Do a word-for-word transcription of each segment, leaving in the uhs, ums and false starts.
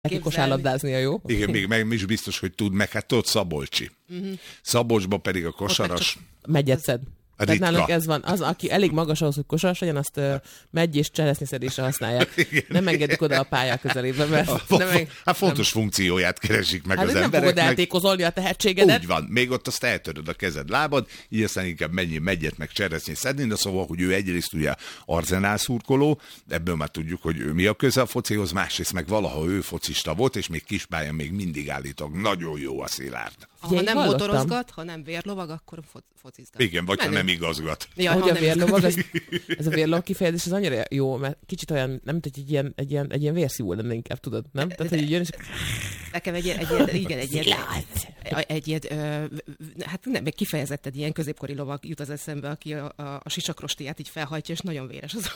Neki kosárlabdáznia jó. Igen, még meg is biztos, hogy tud, meg hát tudod Szabolcsi. Uh-huh. Szabolcsban pedig a kosaras... Megyetszed. Tehát nálunk ez van, az, aki elég magas ahhoz, hogy kosaras legyen, azt uh, megy és cseresznyeszedésre használják. Igen, nem engedik oda a pályák közelébe, mert... A, nem meg, hát fontos nem. funkcióját keresik meg hát az nem emberek. Hát nem fogod eltékozolni a tehetségedet. Úgy van, még ott azt eltöröd a kezed, lábad, így aztán inkább mennyi megyet meg cseresznyét szedni, de szóval, hogy ő egyrészt ugye Arzenál szurkoló, ebből már tudjuk, hogy mi a köze a focihoz, másrészt meg valaha ő focista volt, és még kispályán még mindig állítok. Nagyon jó a Szilárd. Ha nem motorozgat, ha nem vérlovag, akkor fo- focizgat. Igen, vagy Menő. ha nem igazgat. Ja, hogy a vérlovag, ez, ez a vérlovag kifejezés, ez annyira jó, mert kicsit olyan, nem mint egy ilyen, egy ilyen, egy ilyen vérszívó lenne inkább, tudod, nem? Tehát, hogy jön, és... Nekem egy ilyen, egy ilyen, igen, egy ilyen, egy ilyen, hát nem, meg kifejezetted ilyen középkori lovag jut az eszembe, aki a, a, a sisakrostiát így felhajtja, és nagyon véres az.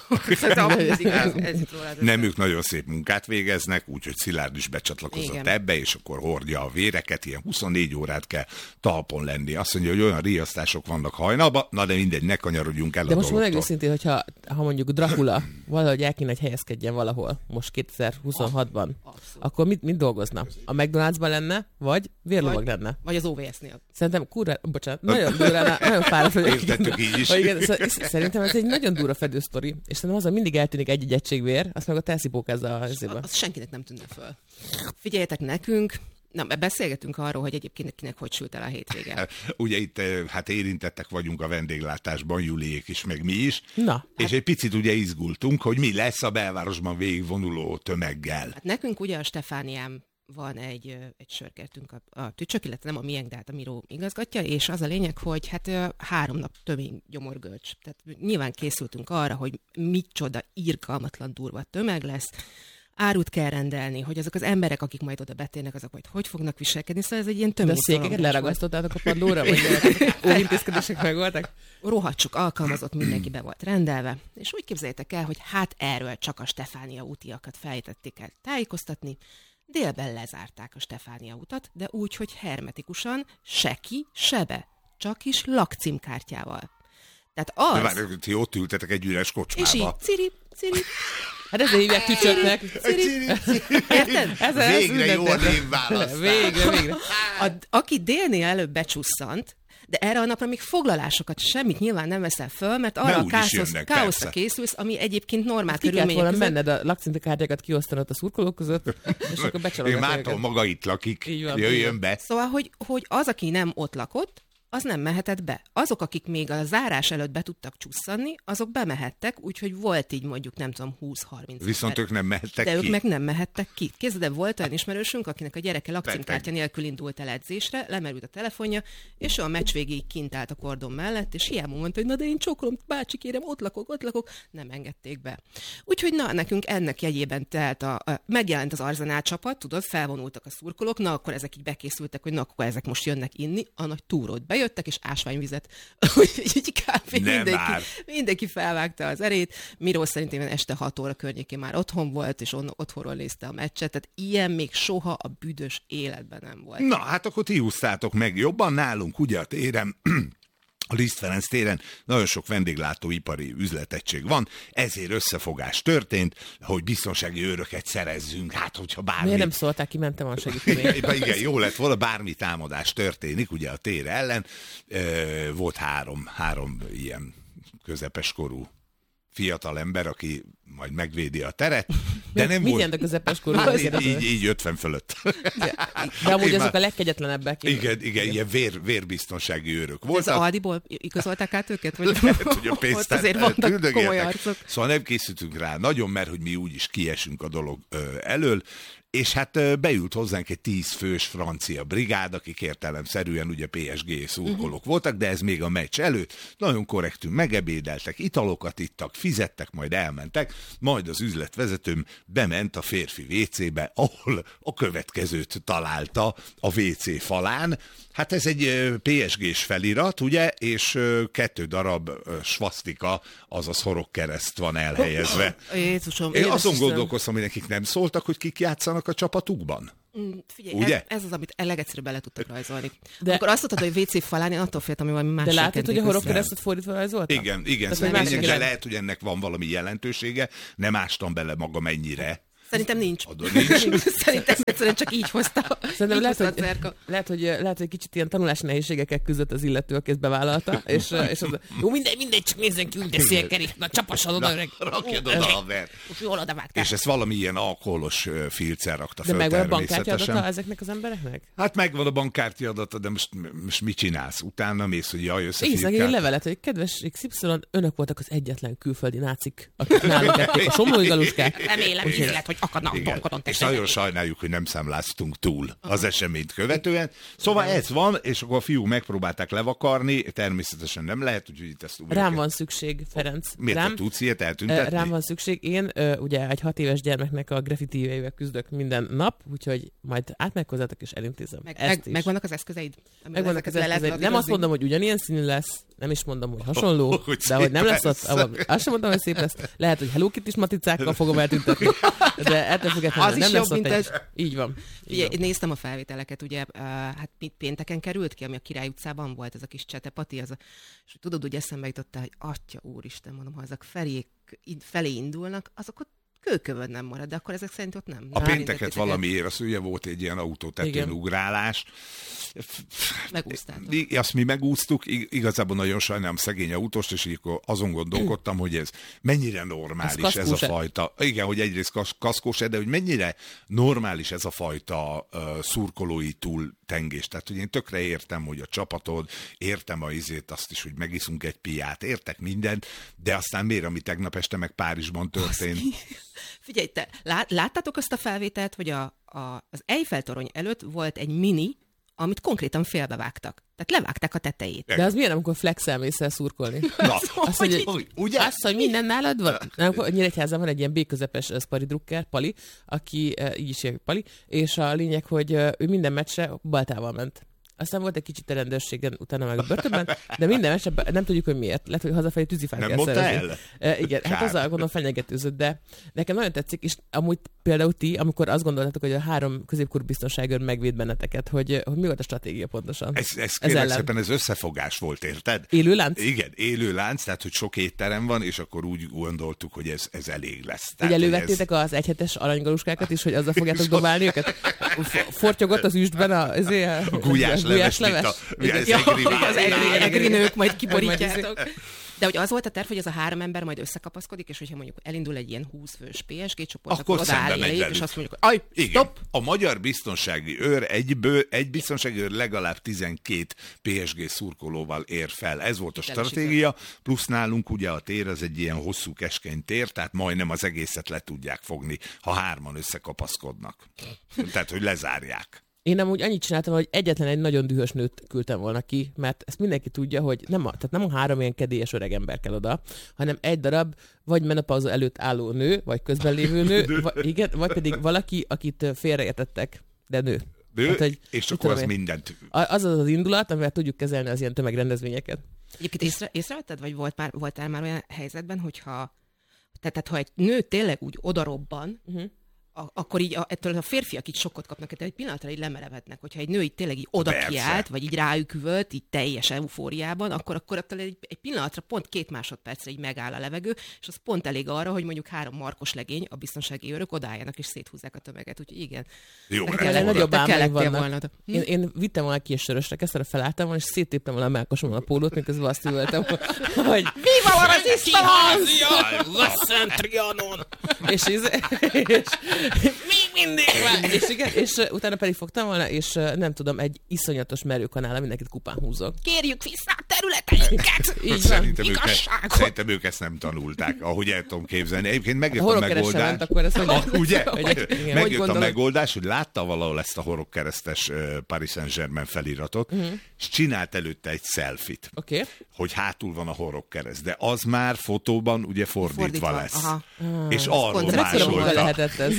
Nem, ők nagyon szép munkát végeznek, úgyhogy Szilárd is becsatlakozott igen. ebbe, és akkor hordja a véreket, ilyen huszonnégy órát kell talpon lenni. Azt mondja, hogy olyan riasztások vannak hajnalban, na de mindegy, ne kanyarodjunk el de a dologtól. De most mondjuk őszintén, hogyha ha mondjuk Dracula valahogy el kéne, hogy helyezkedjen valahol, most kétezer-huszonhatban, akkor mit, mit dolgozna? A McDonald'sban lenne, vagy vérlovag vagy, lenne? Vagy az o vé es-nél. Szerintem, kurva, bocsánat, nagyon durva, nagyon fára fedő. Szerintem ez egy nagyon durva fedő sztori, és szerintem azon mindig eltűnik egy-egy egységvér, azt meg a elszipókázza a zébe. Az senkinek nem tűnne föl. Figyeljetek nekünk, na, beszélgetünk arról, hogy egyébként kinek hogy sült el a hétvége. Ugye itt hát érintettek vagyunk a vendéglátásban, Juliék is, meg mi is. Na, és hát... egy picit ugye izgultunk, hogy mi lesz a belvárosban végigvonuló tömeggel. Hát nekünk ugye a Stefánián van egy, egy sörkertünk a, a tücsök, illetve nem a miénk, de hát a Miró igazgatja, és az a lényeg, hogy hát három nap tömény gyomorgölcs. Tehát nyilván készültünk arra, hogy micsoda irgalmatlan durva tömeg lesz, árut kell rendelni, hogy azok az emberek, akik majd oda betérnek, azok majd hogy fognak viselkedni, szóval ez egy ilyen tömény. De a székeket leragasztottátok a padlóra, vagy óvintézkedések meg voltak? Rohadt alkalmazott, mindenki be volt rendelve, és úgy képzeljétek el, hogy hát erről csak a Stefánia útiakat fejtették el tájékoztatni, délben lezárták a Stefánia utat, de úgy, hogy hermetikusan, se ki, se be, csak is lakcímkártyával. Tehát az... De már ti ott ültetek egy üres kocsmába. És így, ciri, ciri. Hát ezzel hívják tücsöknek. Érted? Ez végre jó a névválasztás. Végre, végre. A, aki délnél előbb becsusszant, de erre a napra még foglalásokat semmit nyilván nem veszel föl, mert arra a káosz, káoszra készülsz, ami egyébként normál körülmények között. Ki kellett volna menned a lakcímkártyákat kiosztanod a szurkolók között, és akkor becsalogatod. Márton maga itt lakik, jöjjön be. Szóval, hogy, hogy az, aki nem ott lakott, az nem mehetett be. Azok, akik még a zárás előtt be tudtak csusszanni, azok bemehettek, úgyhogy volt így mondjuk, nem tudom, húsz-harminc. Viszont ők nem mehettek de ki. De ők meg nem mehettek ki. Képzeld, volt olyan ismerősünk, akinek a gyereke lakcímkártya nélkül indult el edzésre, lemerült a telefonja, és ő a meccs végéig kint állt a kordon mellett, és hiába mondta, hogy na de én csókolom, bácsi kérem, ott lakok, ott lakok, nem engedték be. Úgyhogy na, nekünk ennek jegyében telt a, a megjelent az Arzenál csapat, tudod, felvonultak a szurkolók, na akkor ezek így bekészültek, hogy na akkor ezek most jönnek inni, a nagy túrót bejött, és ásványvizet, úgyhogy kb. Mindenki, mindenki felvágta az erét. Miró szerintem este hat óra környékén már otthon volt, és on, otthonról nézte a meccset, tehát ilyen még soha a büdös életben nem volt. Na, hát akkor ti húztátok meg jobban nálunk, ugye a téren, a Liszt Ferenc téren nagyon sok vendéglátóipari üzletegység van, ezért összefogás történt, hogy biztonsági őröket szerezzünk, hát hogyha bármi... Miért nem szólták, kimentem a segíteni? Igen, jó lett volna, bármi támadás történik, ugye a tér ellen. Volt három, három ilyen közepeskorú fiatal ember, aki majd megvédi a teret, de nem mit volt... Mit a közepes korú? Hát, így, így, így ötven fölött. De, de amúgy azok már... a legkegyetlenebbek. Igen, igen, igen, ilyen vér, vérbiztonsági őrök voltak. Ez Aldiból igazolták át őket? Vagy lehet, hogy a pénztár azért vannak komoly arcok. Szóval nem készültünk rá nagyon, mert hogy mi úgyis kiesünk a dolog ö, elől, és hát beült hozzánk egy tíz fős francia brigád, akik értelemszerűen ugye pé es gé szurkolók uh-huh. voltak, de ez még a meccs előtt. Nagyon korrektül megebédeltek, italokat ittak, fizettek, majd elmentek, majd az üzletvezetőm bement a férfi vécébe, ahol a következőt találta a vécé falán. Hát ez egy pé es gés felirat, ugye, és kettő darab svasztika, azaz horogkereszt van elhelyezve. Jézusom, Én azon gondolkoztam, hogy nekik nem szóltak, hogy kik játszanak a csapatukban. Figyelj, ugye? Ez, ez az, amit legegyszerűbb bele tudtak rajzolni. De akkor azt mondtad, hogy vé cé falán, én attól féltem, hogy valami más. De látod, hogy a horogkeresztet fordítva rajzoltak? Igen, igen. Szerintem, de lehet, hogy ennek van valami jelentősége. Nem ástam bele magam ennyire. Szerintem nincs. nincs. Szerintem egyszerűen csak így hozta. Szerintem lehet, hogy, lehet, hogy, lehet, hogy kicsit ilyen tanulási nehézségekkel küzdött az illető, aki ezt bevállalta, és, és az, jó, mindegy, mindegy, csak nézzen ki, úgy de szélkerék, na csapassad oda, öreg. Rakjad oda, haver. Jól oda vágtál. És ezt valami ilyen alkoholos filccel rakta de föl megvan a természetesen. bankkártya adata ezeknek az embereknek? Hát megvan a bankkártya adata, de most, most mit csinálsz? Utána mész, hogy jaj, összefirkál. Észak egy levelet, hogy kedves iksz ipszilon, önök voltak az egyetlen külföldi nácik, akik nálunk ették a somlói galuskák. Remélem, hogy lehet, hogy akadnak a dolgodon. És nagyon sajnáljuk, hogy nem számláztunk túl az eseményt követően. Szóval ez van, és akkor a fiúk megpróbálták levakarni, természetesen nem lehet, úgyhogy itt ezt... Rám van szükség, Ferenc. Miért rám, te tudsz ilyet eltüntetni? Rám van szükség. Én ugye egy hat éves gyermeknek a graffiti-ével küzdök minden nap, úgyhogy majd átmegyek hozzátok és elintézem. Meg, meg, megvannak az eszközeid? Megvannak az eszközeid. Nem azt mondom, hogy ugyanilyen színű lesz, nem is mondom, hogy hasonló, oh, hogy de hogy nem lesz ott, ahol, azt sem mondom, hogy szép lesz. Lehet, hogy Hello Kitty-s maticákkal fogom eltüntetni, de ettől függetlenül nem lesz ott egy... Így van. Így Ugye, van. Néztem a felvételeket, ugye, uh, hát pénteken került ki, ami a Király utcában volt, ez a kis csetepati, az a, és tudod, úgy eszembe jutottál, hogy atya úristen, mondom, ha ezek felé, felé indulnak, azok ott kőkövön nem marad, de akkor ezek szerint ott nem. A pénteket valamiért, az ugye volt egy ilyen autótetőn ugrálás. Megúsztátok. Azt mi megúsztuk, igazából nagyon sajnálom szegény autóst, és így azon gondolkodtam, hogy ez mennyire normális ez, ez a fajta. Igen, hogy egyrészt kaszkós, de hogy mennyire normális ez a fajta uh, szurkolói túltengés. Tehát, hogy én tökre értem, hogy a csapatod, értem a izét, azt is, hogy megiszunk egy piát, értek mindent, de aztán miért, ami tegnap este meg Párizsban történt. Figyelj, te lát, láttátok azt a felvételt, hogy a, a, az Eiffel-torony előtt volt egy mini, amit konkrétan félbevágtak. Tehát levágták a tetejét. De az milyen, amikor flexel mész el szurkolni? Na, azt, hogy, hogy, ugye? Azt, hogy minden nálad van? Nem, Nyíregyházan van egy ilyen B-közepes Spari Drucker, Pali, aki így is hívja Pali, és a lényeg, hogy ő minden meccsre baltával ment. Aztán volt egy kicsit a rendőrségen, utána meg a börtönben, de minden esetben nem tudjuk, hogy miért. Lehet, hogy hazafelé tűzifát nem kell szerezni. El? E, igen, Kár. Hát azzal gondolom fenyegetőzött, de nekem nagyon tetszik, és amúgy például ti, amikor azt gondoltátok, hogy a három középkorú biztonságőr megvéd benneteket, hogy, hogy mi volt a stratégia pontosan? Ez, ez kérlek szépen, ez összefogás volt, érted? Élő lánc? Igen, élő lánc, tehát hogy sok étterem van, és akkor úgy gondoltuk, hogy ez, ez elég lesz. Hogy elővettétek ez... az egyhetes aranygaluskákat is, hogy azzal fogjátok dobálni őket? Fortyogott az üstben a, a, a gulyás leves, leves. A, ja, az egri, egri nők, majd kiborítjátok. De hogy az volt a terv, hogy ez a három ember majd összekapaszkodik, és hogyha mondjuk elindul egy ilyen húsz fős pé es gé csoport, akkor, akkor odaáll elég, és azt mondjuk, hogy aj, igen. Stop! A magyar biztonsági őr egyből, egy biztonsági őr legalább tizenkét pé es gé szurkolóval ér fel. Ez volt a stratégia, plusz nálunk ugye a tér, az egy ilyen hosszú, keskeny tér, tehát majdnem az egészet le tudják fogni, ha hárman összekapaszkodnak. Tehát, hogy lezárják. Én amúgy annyit csináltam, hogy egyetlen egy nagyon dühös nőt küldtem volna ki, mert ezt mindenki tudja, hogy nem a, tehát nem a három ilyen kedélyes öreg ember kell oda, hanem egy darab vagy menopauza előtt álló nő, vagy közben lévő nő, vagy, igen, vagy pedig valaki, akit félreértettek, de nő. Nő, hát, hogy, és akkor az én, mindent... Az az az indulat, amivel tudjuk kezelni az ilyen tömegrendezvényeket. Egyébként észre, észrevetted, vagy volt már, voltál már olyan helyzetben, hogyha tehát, ha egy nő tényleg úgy odarobban, uh-huh. A, akkor így a, ettől a férfiak így sokkot kapnak, tehát egy pillanatra így lemerevednek. Hogyha egy nő így tényleg így oda Persze. kiállt, vagy így ráükvölt, így teljes eufóriában, akkor, akkor attól egy, egy pillanatra pont két másodpercre így megáll a levegő, és az pont elég arra, hogy mondjuk három markos legény, a biztonsági őrök odálljanak és széthúzzák a tömeget. Úgyhogy igen. Jó, nagyobb álmaim vannak. Én, én vittem volna ki a sörösre, kezdtem felálltam volna, és széttéptem volna a melkosomon a pólót, miközben azt üvöltem, hogy Viva la resistance! Trianon! És, és még mindig van! És, igen, és uh, utána pedig fogtam volna, és uh, nem tudom, egy iszonyatos merőkanállal mindenkit kupán húzok. Kérjük vissza a területeinket! Így szerintem, ők ne, szerintem ők ezt nem tanulták, ahogy el tudom képzelni. Egyébként megjött a, a megoldás. Ment, akkor ezt a, ugye? Hogy, megjött a megoldás, hogy látta valahol ezt a horogkeresztes uh, Paris Saint-Germain feliratot, uh-huh. és csinált előtte egy selfit, okay. hogy hátul van a horogkereszt. De az már fotóban ugye fordítva, fordítva lesz. Aha. És arról másolta. Lehetett ez.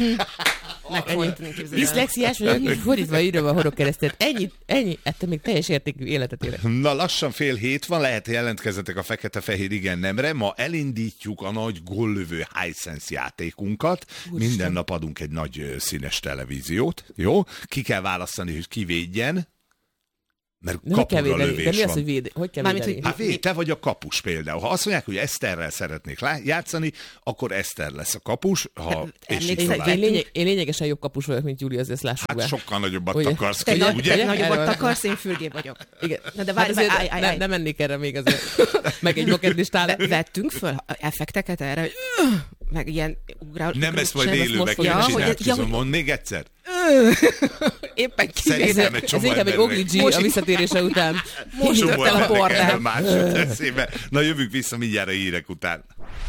Diszlexiás vagyok, fordítva írom a horogkeresztet. Ennyi, ennyi, ettől még teljes értékű életet élek. Na lassan fél hét van, lehet jelentkezzetek a fekete-fehér igen nemre. Ma elindítjuk a nagy góllövő Hisense játékunkat. Úristen. Minden nap adunk egy nagy színes televíziót. Jó? Ki kell választani, hogy ki védjen. mert De hogy kell kapura védeni? De lövés mi az, van. hogy véd... hogy kell Mármint, védeni? hogy- Hát véd, te vagy a kapus például. Ha azt mondják, hogy Eszterrel szeretnék lá- játszani, akkor Eszter lesz a kapus. Ha, és így emlékszel, Én, tovább. én, lényeg, én lényegesen jobb kapus vagyok, mint Júli, azért lássuk Hát be. sokkal nagyobbat Ugye? akarsz, Te ugye? nagy, ugye? te nagyobbat Erről- akarsz, én fürgé vagyok. Igen. Na de Hát várj, azért várj, állj, állj, ne, állj. ne mennék erre még azért. Meg egy blokkedlistál. Vettünk föl effekteket erre, hogy meg ilyen ugrál. Nem ezt majd Sem, ezt élőben most kéne fogja. csinálni, Ja, hogy- Kizom, mondd még egyszer. Éppen Szerintem kinézett. egy Ez csomó inkább egy embernek- Ogli G Most- a visszatérése után. Most Csomó jött el a embernek bordel. erről más jut eszébe. Na jövünk vissza mindjárt a hírek után.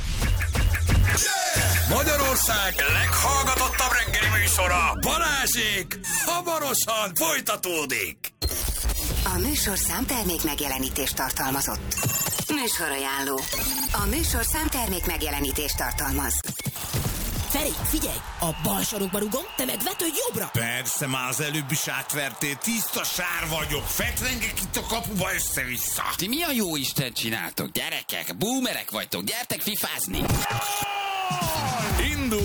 Magyarország leghallgatottabb reggeli műsora, Balázsék, hamarosan folytatódik. A műsorszám termék megjelenítést tartalmazott. Műsorajánló. A műsorszám termék megjelenítést tartalmaz. Feri, figyelj! A bal sarokba rugom, te meg vetődj jobbra! Persze, már az előbb is átvertél, tiszta sár vagyok, fetrengek itt a kapuba össze-vissza. Ti mi a jó Isten csináltok, gyerekek? Boomerek vagytok, gyertek fifázni!